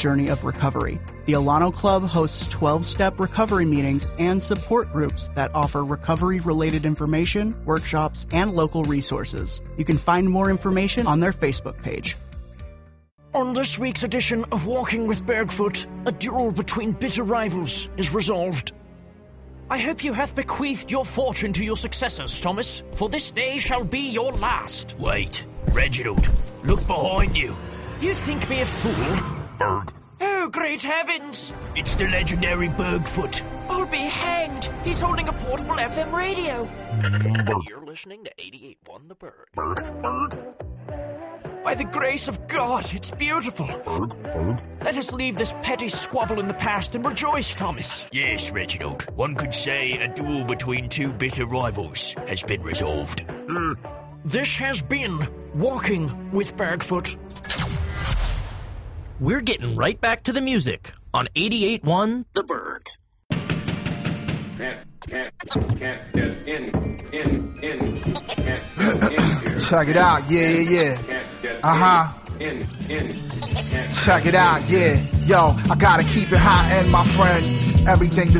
journey of recovery. The Alano Club hosts 12-step recovery meetings and support groups that offer recovery-related information, workshops, and local resources. You can find more information on their Facebook page. On this week's edition of Walking with Bergfoot, a duel between bitter rivals is resolved. I hope you hath bequeathed your fortune to your successors, Thomas, for this day shall be your last. Wait, Reginald, look behind you. You think me a fool? Berg. Oh, great heavens! It's the legendary Bergfoot. I'll be hanged! He's holding a portable FM radio. Berg. You're listening to 88.1 The Berg. Berg. By the grace of God, it's beautiful. Berg. Let us leave this petty squabble in the past and rejoice, Thomas. Yes, Reginald. One could say a duel between two bitter rivals has been resolved. This has been Walking with Bergfoot. We're getting right back to the music on 88.1 The Berg. Check it out, yeah. Check it out, yeah. Yo, I gotta keep it high end, my friend. Everything